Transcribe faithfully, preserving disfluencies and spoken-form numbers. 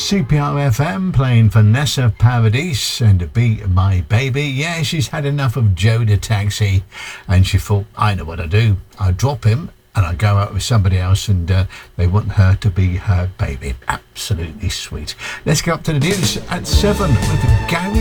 C P R F M playing Vanessa Paradis and Be My Baby. Yeah, she's had enough of Joe the Taxi and she thought, I know what I do. I drop him and I go out with somebody else and uh, they want her to be her baby. Absolutely sweet. Let's go up to the news at seven with Gary